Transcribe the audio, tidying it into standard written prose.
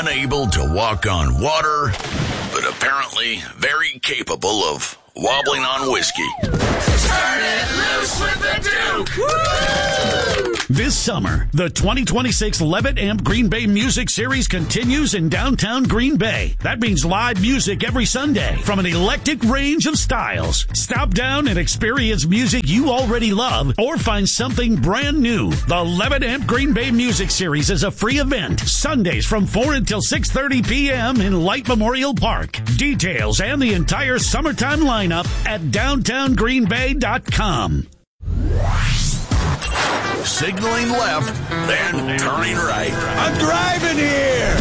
unable to walk on water, but apparently very capable of wobbling on whiskey. Turn it loose with the Duke! Woo! This summer, the 2026 Levitt Amp Green Bay Music Series continues in downtown Green Bay. That means live music every Sunday from an eclectic range of styles. Stop down and experience music you already love or find something brand new. The Levitt Amp Green Bay Music Series is a free event. Sundays from 4 until 6:30 p.m. in Light Memorial Park. Details and the entire summertime lineup at downtowngreenbay.com. Signaling left, then turning right. I'm driving here!